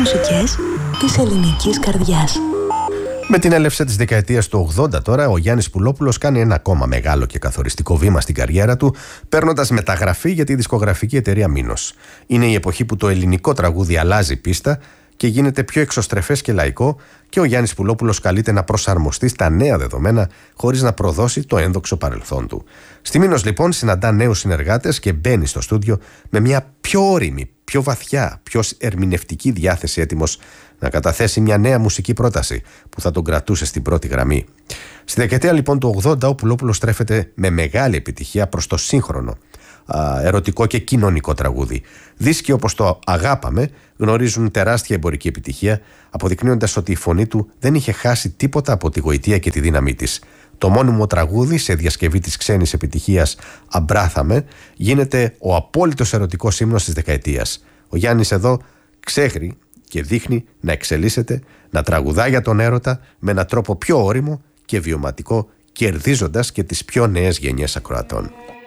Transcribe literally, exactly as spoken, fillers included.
μουσικές της ελληνικής καρδιάς. Με την έλευση της δεκαετίας του ογδόντα τώρα, ο Γιάννης Πουλόπουλος κάνει ένα ακόμα μεγάλο και καθοριστικό βήμα στην καριέρα του, παίρνοντας μεταγραφή για τη δισκογραφική εταιρεία Μήνος. Είναι η εποχή που το ελληνικό τραγούδι αλλάζει πίστα και γίνεται πιο εξωστρεφές και λαϊκό, και ο Γιάννης Πουλόπουλος καλείται να προσαρμοστεί στα νέα δεδομένα χωρίς να προδώσει το ένδοξο παρελθόν του. Στη Μήνος λοιπόν συναντά νέους συνεργάτες και μπαίνει στο στούντιο με μια πιο ώριμη, πιο βαθιά, πιο ερμηνευτική διάθεση, έτοιμος να καταθέσει μια νέα μουσική πρόταση που θα τον κρατούσε στην πρώτη γραμμή. Στη δεκαετία λοιπόν του ογδόντα ο Πουλόπουλος στρέφεται με μεγάλη επιτυχία προς το σύγχρονο α, ερωτικό και κοινωνικό τραγούδι. Δίσκοι όπως το «Αγάπαμε» γνωρίζουν τεράστια εμπορική επιτυχία, αποδεικνύοντας ότι η φωνή του δεν είχε χάσει τίποτα από τη γοητεία και τη δύναμή της. Το μόνιμο τραγούδι σε διασκευή της ξένης επιτυχίας «Αμπράθαμε» γίνεται ο απόλυτος ερωτικός ύμνος της δεκαετίας. Ο Γιάννης εδώ ξέχρει και δείχνει να εξελίσσεται, να τραγουδά για τον έρωτα με έναν τρόπο πιο ώριμο και βιωματικό, κερδίζοντας και τις πιο νέες γενιές ακροατών.